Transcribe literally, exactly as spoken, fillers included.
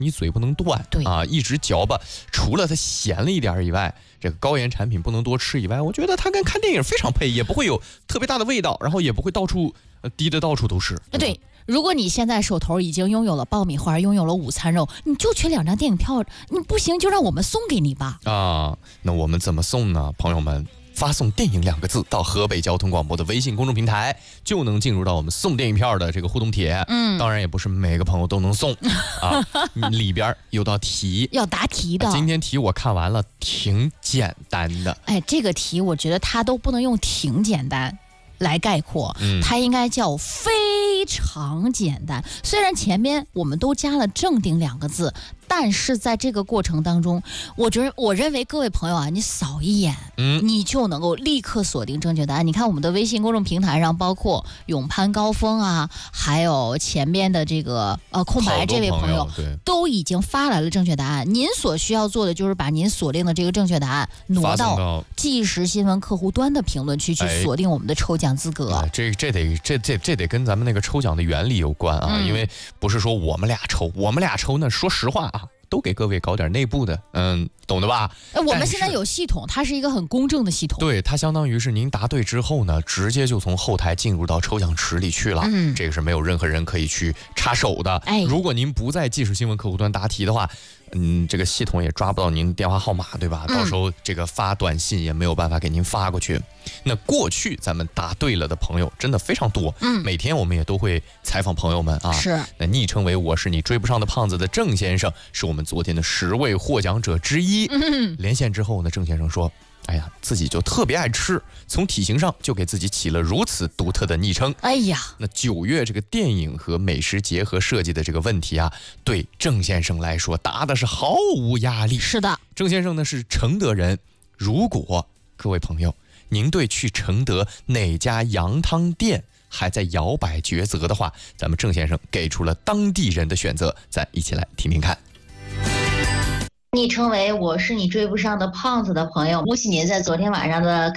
你嘴不能断， 对啊，一直嚼吧。除了它咸了一点以外，这个高盐产品不能多吃以外，我觉得它跟看电影非常配，也不会有特别大的味道，然后也不会到处呃滴的到处都是。 对。对，如果你现在手头已经拥有了爆米花，拥有了午餐肉，你就缺两张电影票，你不行就让我们送给你吧。 啊，那我们怎么送呢？朋友们，发送电影两个字到河北交通广播的微信公众平台，就能进入到我们送电影票的这个互动帖。嗯，当然也不是每个朋友都能送啊，里边有道题要答题的。 今天题我看完了，挺简单的。 哎，这个题我觉得它都不能用挺简单来概括， 嗯， 它应该叫非常简单。虽然前面我们都加了正定两个字，但是在这个过程当中，我觉得我认为各位朋友啊，你扫一眼，嗯，你就能够立刻锁定正确答案。你看我们的微信公众平台上，包括永攀高峰啊，还有前面的这个呃空白这位朋友，都已经发来了正确答案。您所需要做的就是把您锁定的这个正确答案挪到即时新闻客户端的评论区去锁定我们的抽奖资格。 哎、这这得这这这得跟咱们那个抽奖的原理有关啊，嗯、因为不是说我们俩抽，我们俩抽呢，说实话啊。都给各位搞点内部的，嗯，懂的吧？ 呃，我们现在有系统，它是一个很公正的系统。 对，它相当于是您答对之后呢，直接就从后台进入到抽奖池里去了。嗯，这个是没有任何人可以去插手的。哎，如果您不在即时新闻客户端答题的话，嗯，这个系统也抓不到您电话号码，对吧？到时候这个发短信也没有办法给您发过去。嗯、那过去咱们答对了的朋友真的非常多，嗯，每天我们也都会采访朋友们啊。 是。 那昵称为我是你追不上的胖子的郑先生，是我们昨天的十位获奖者之一。嗯，连线之后呢，郑先生说，哎呀，自己就特别爱吃，从体型上就给自己起了如此独特的昵称。 哎呀， 那九月这个电影和美食结合设计的这个问题啊，对郑先生来说答的是毫无压力。 是的， 郑先生呢是承德人，如果各位朋友您对去承德哪家羊汤店还在摇摆抉择的话，咱们郑先生给出了当地人的选择，咱一起来听听看。 昵称为我是你追不上的胖子的朋友，恭喜您在昨天晚上的